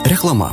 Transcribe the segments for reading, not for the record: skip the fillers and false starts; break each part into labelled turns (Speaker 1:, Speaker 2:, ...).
Speaker 1: Reklama.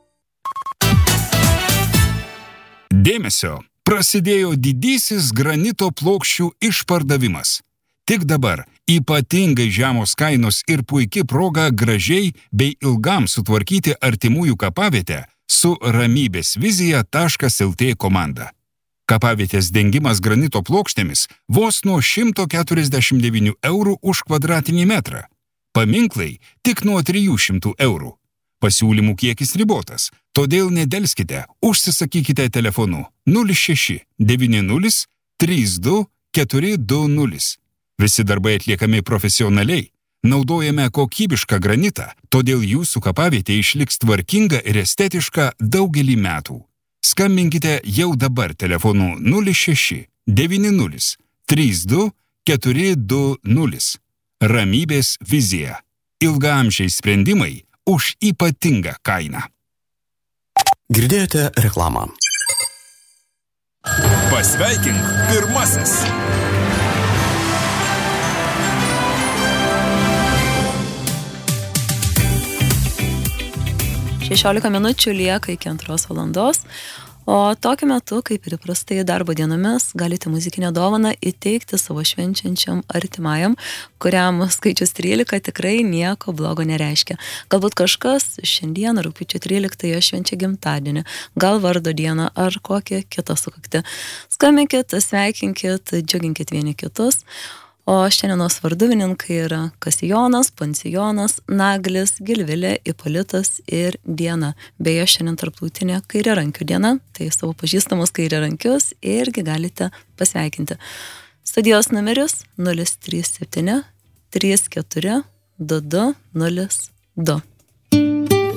Speaker 2: Dėmesio! Prasidėjo didysis granito plokščių išpardavimas. Tik dabar ypatingai žemos kainos ir puiki proga gražiai bei ilgam sutvarkyti artimųjų kapavietę su ramybėsvizija.lt komanda. Kapavietės dengimas granito plokštėmis vos nuo 149 eurų už kvadratinį metrą. Paminklai tik nuo 300 eurų. Pasiūlymų kiekis ribotas, todėl nedelskite, užsisakykite telefonu 06 90 32 420. Visi darbai atliekami profesionaliai, naudojame kokybišką granitą, todėl jūsų kapavietė išliks tvarkinga ir estetiška daugelį metų. Skambinkite jau dabar telefonu 06 90 32 420. Ramybės vizija. Ilgaamžiai sprendimai už ypatingą kainą.
Speaker 1: Girdėjote reklamą.
Speaker 2: Pasveikink pirmasis.
Speaker 3: Šešiolika minučių lieka iki 2 valandos, o tokiu metu, kaip ir įprastai darbo dienomis, galite muzikinę dovaną įteikti savo švenčiančiam artimajam, kuriam skaičius 13 tikrai nieko blogo nereiškia. Galbūt kažkas šiandien, rugpjūčio 13, švenčia gimtadienį, gal vardo dieną ar kokią kitą sukaktį. Skambinkit, sveikinkit, džiuginkit vieni kitus. O šiandienos varduvininkai yra Kasijonas, Poncijonas, Naglis, Gilvilė, Ipolitas ir Diena. Beje, šiandien tarptautinė kairiarankių diena, tai savo pažįstamus kairiarankius irgi galite pasveikinti. Studijos numeris 037 34 22 02.